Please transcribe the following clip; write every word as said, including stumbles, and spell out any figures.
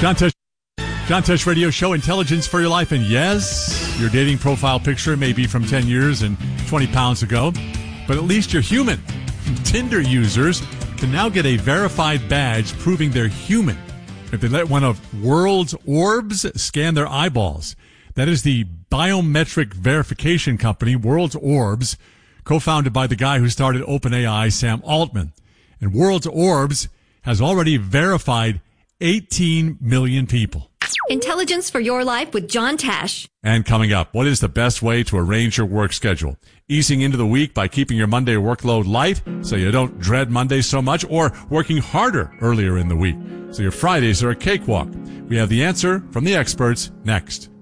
John Tesh, John Tesh Radio Show, Intelligence for Your Life. And yes, your dating profile picture may be from ten years and twenty pounds ago, but at least you're human. Tinder users can now get a verified badge proving they're human if they let one of World's Orbs scan their eyeballs. That is the biometric verification company, World's Orbs, co-founded by the guy who started OpenAI, Sam Altman. And World's Orbs has already verified eighteen million people. Intelligence for Your Life with John Tesh. And coming up, what is the best way to arrange your work schedule? Easing into the week by keeping your Monday workload light so you don't dread Mondays so much, or working harder earlier in the week so your Fridays are a cakewalk? We have the answer from the experts next.